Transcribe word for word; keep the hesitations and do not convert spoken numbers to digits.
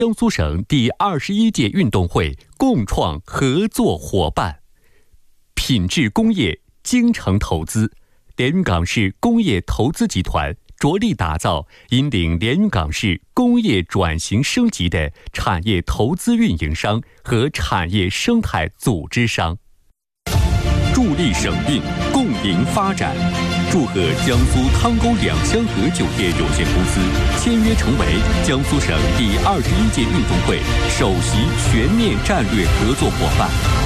江苏省第二十一届运动会共创合作伙伴，品质工业精诚投资。连云港市工业投资集团着力打造引领连云港市工业转型升级的产业投资运营商和产业生态组织商，助力省运共赢发展。祝贺江苏汤沟两香河酒店有限公司签约成为江苏省第二十一届运动会首席全面战略合作伙伴。